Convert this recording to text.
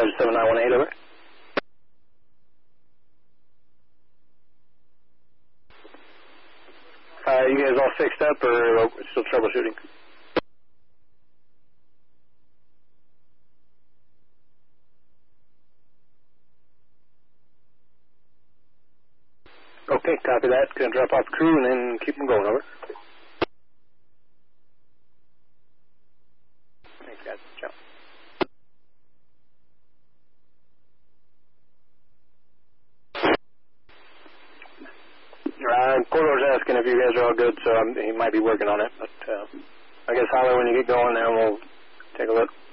Dispatch 7918, over. You guys all fixed up or still troubleshooting? Okay, copy that. Gonna drop off the crew and then keep them going, over. Thanks, guys. Ciao. Corridor's asking if you guys are all good, so he might be working on it, but I guess holler when you get going there and we'll take a look.